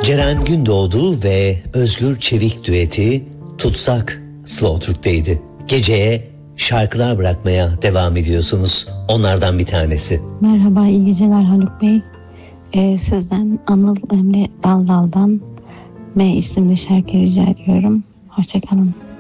Ceren Gündoğdu ve Özgür Çevik düeti Tutsak Slow Türk'teydi. Geceye şarkılar bırakmaya devam ediyorsunuz. Onlardan bir tanesi. Merhaba, iyi geceler Haluk Bey. Sizden Anıl Emre Daldal'dan M isimli şarkı rica ediyorum. Hoşçakalın.